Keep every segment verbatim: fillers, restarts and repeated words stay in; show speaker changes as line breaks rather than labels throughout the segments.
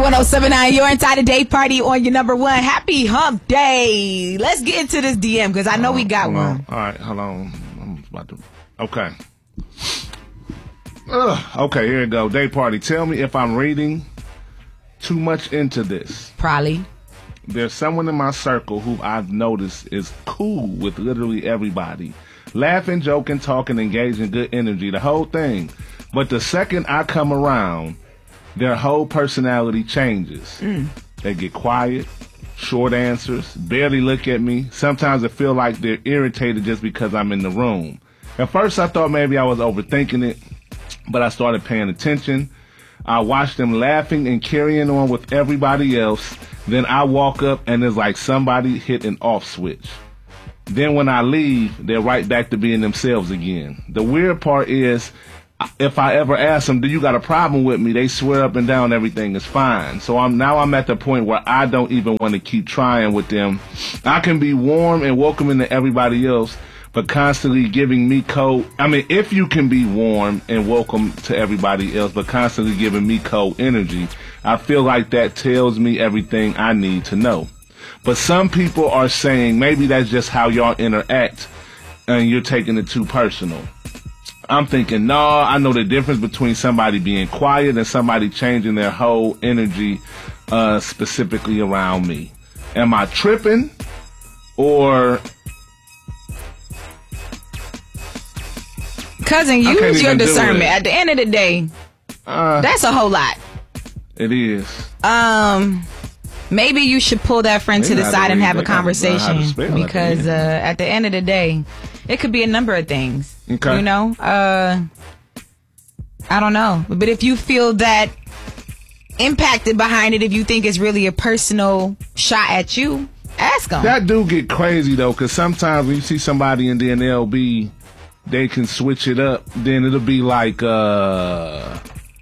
one oh seven nine, your entire day party on your number one. Happy hump day. Let's get into this D M because I know
hold
we got
on,
one.
All right, hold on. I'm about to. Okay. Ugh, okay, here we go. Day party. Tell me if I'm reading too much into this.
Probably.
There's someone in my circle who I've noticed is cool with literally everybody. Laughing, joking, talking, engaging, good energy, the whole thing. But the second I come around, their whole personality changes. Mm. They get quiet, short answers, barely look at me. Sometimes I feel like they're irritated just because I'm in the room. At first I thought maybe I was overthinking it, but I started paying attention. I watch them laughing and carrying on with everybody else. Then I walk up and it's like somebody hit an off switch. Then when I leave, they're right back to being themselves again. The weird part is, if I ever ask them, do you got a problem with me? They swear up and down everything is fine. So I'm now I'm at the point where I don't even want to keep trying with them. I can be warm and welcoming to everybody else, but constantly giving me cold. I mean, if you can be warm and welcome to everybody else, but constantly giving me cold energy, I feel like that tells me everything I need to know. But some people are saying maybe that's just how y'all interact and you're taking it too personal. I'm thinking, no, I know the difference between somebody being quiet and somebody changing their whole energy uh, specifically around me. Am I tripping or...
Cousin, use your discernment. At the end of the day, uh, that's a whole lot.
It is.
Um, maybe you should pull that friend to the side and have a conversation because uh, at the end of the day, it could be a number of things.
Okay.
You know, uh, I don't know, but if you feel that impacted behind it, if you think it's really a personal shot at you, ask them.
That do get crazy though, because sometimes when you see somebody and then they'll be. They can switch it up. Then it'll be like, uh,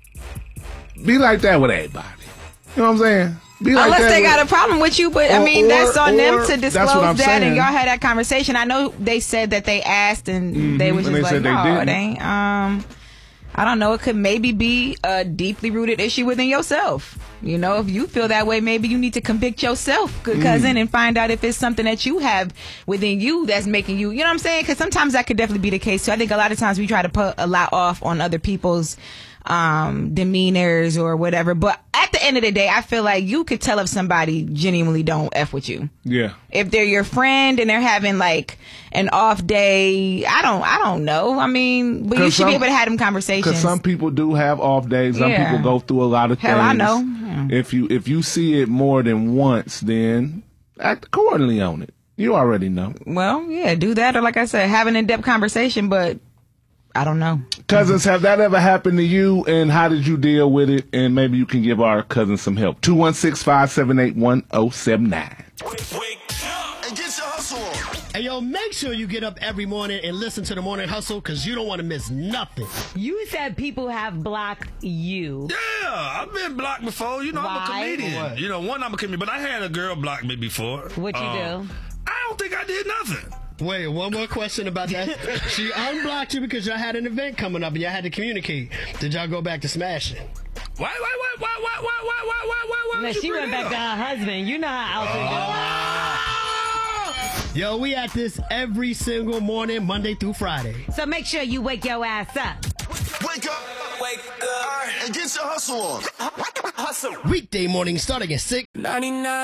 be like that with everybody. You know what I'm saying? Be like
Unless
that
they
with,
got a problem with you, but
or,
I mean,
or,
that's on
or,
them to disclose that
saying.
and y'all had that conversation. I know they said that they asked and
mm-hmm.
they was just
they
like, no,
they
it ain't. Um, I don't know. It could maybe be a deeply rooted issue within yourself. You know, if you feel that way, maybe you need to convict yourself, good cousin, mm. and find out if it's something that you have within you that's making you, you know what I'm saying? Because sometimes that could definitely be the case too. I think a lot of times we try to put a lot off on other people's um, demeanors or whatever. But at the end of the day, I feel like you could tell if somebody genuinely don't F with you.
Yeah.
If they're your friend and they're having like an off day, I don't, I don't know. I mean, but you should
some,
be able to have them conversations.
Because some people do have off days. Some
yeah.
people go through a lot of
Hell,
things.
I know. Yeah.
If you if you see it more than once, then act accordingly on it. You already know.
Well, yeah, do that, or like I said, have an in-depth conversation. But I don't know.
Cousins, have that ever happened to you, and how did you deal with it? And maybe you can give our cousins some help. two one six, five seven eight, one oh seven nine.
Wake, wake up and get your hustle on.
Hey, yo, make sure you get up every morning and listen to the Morning Hustle because you don't want to miss nothing.
You said people have blocked you.
Yeah, I've been blocked before. You know,
Why?
I'm a comedian. You know, one, I'm a comedian, but I had a girl block me before.
What you
uh,
do?
I don't think I did nothing.
Wait, one more question about that. She unblocked you because y'all had an event coming up and y'all had to communicate. Did y'all go back to smashing?
Why, why, why, why, why, why, why, why, why, why, why?
No, she went back to her husband. You know how out
oh.
Yo, we at this every single morning, Monday through Friday.
So make sure you wake your ass up.
Wake up, wake up, and get your hustle on. Hustle.
Weekday morning starting at six.
ninety-nine